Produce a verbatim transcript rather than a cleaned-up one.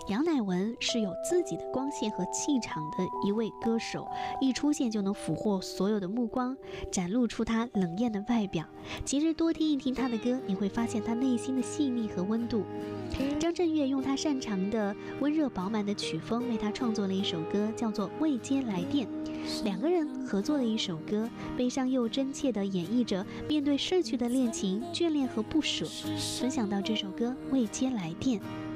杨乃文是有自己的光线和气场的一位歌手，一出现就能俘获所有的目光，展露出他冷艳的外表。其实多听一听他的歌，你会发现他内心的细腻和温度。张震岳用他擅长的温热饱满的曲风为他创作了一首歌，叫做《未接来电》。两个人合作的一首歌，悲伤又真切地演绎着面对逝去的恋情、眷恋和不舍。分享到这首歌《未接来电》。